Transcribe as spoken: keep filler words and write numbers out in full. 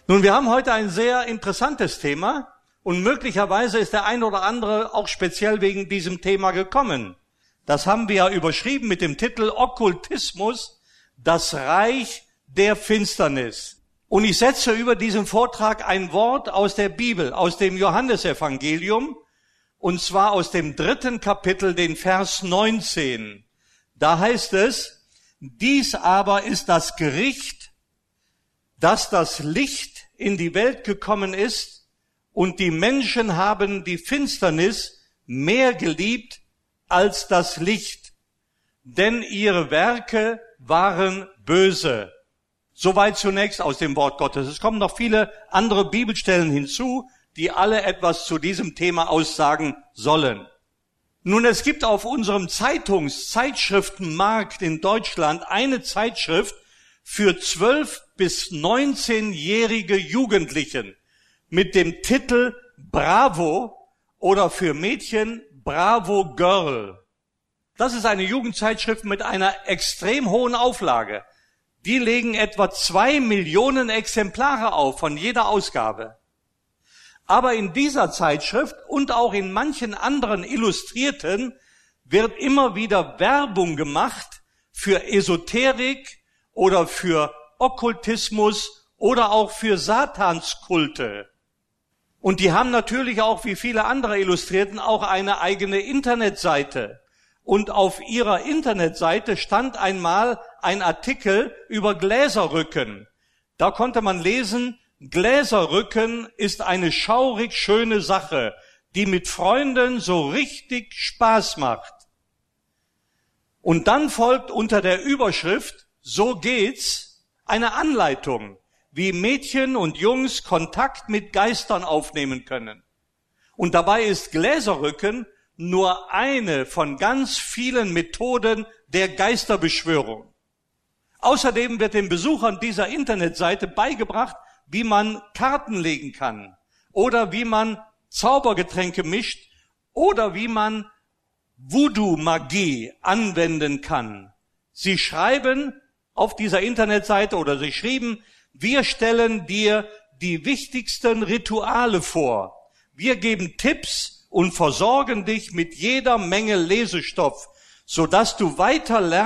Nun, wir haben heute ein sehr interessantes Thema und möglicherweise ist der ein oder andere auch speziell wegen diesem Thema gekommen. Das haben wir ja überschrieben mit dem Titel Okkultismus, das Reich der Finsternis. Und ich setze über diesem Vortrag ein Wort aus der Bibel, aus dem Johannesevangelium, und zwar aus dem dritten Kapitel, den Vers neunzehn. Da heißt es: Dies aber ist das Gericht, dass das Licht in die Welt gekommen ist, und die Menschen haben die Finsternis mehr geliebt als das Licht, denn ihre Werke waren böse. Soweit zunächst aus dem Wort Gottes. Es kommen noch viele andere Bibelstellen hinzu, die alle etwas zu diesem Thema aussagen sollen. Nun, es gibt auf unserem Zeitungs-Zeitschriftenmarkt in Deutschland eine Zeitschrift für zwölf- bis neunzehnjährige Jugendlichen mit dem Titel Bravo oder für Mädchen Bravo Girl. Das ist eine Jugendzeitschrift mit einer extrem hohen Auflage. Die legen etwa zwei Millionen Exemplare auf von jeder Ausgabe. Aber in dieser Zeitschrift und auch in manchen anderen Illustrierten wird immer wieder Werbung gemacht für Esoterik oder für Okkultismus oder auch für Satanskulte. Und die haben natürlich auch, wie viele andere Illustrierten, auch eine eigene Internetseite. Und auf ihrer Internetseite stand einmal ein Artikel über Gläserrücken. Da konnte man lesen: Gläserrücken ist eine schaurig schöne Sache, die mit Freunden so richtig Spaß macht. Und dann folgt unter der Überschrift "So geht's" eine Anleitung, wie Mädchen und Jungs Kontakt mit Geistern aufnehmen können. Und dabei ist Gläserrücken nur eine von ganz vielen Methoden der Geisterbeschwörung. Außerdem wird den Besuchern dieser Internetseite beigebracht, wie man Karten legen kann oder wie man Zaubergetränke mischt oder wie man Voodoo-Magie anwenden kann. Sie schreiben auf dieser Internetseite oder sie schrieben: Wir stellen dir die wichtigsten Rituale vor. Wir geben Tipps und versorgen dich mit jeder Menge Lesestoff, sodass du weiter lernst,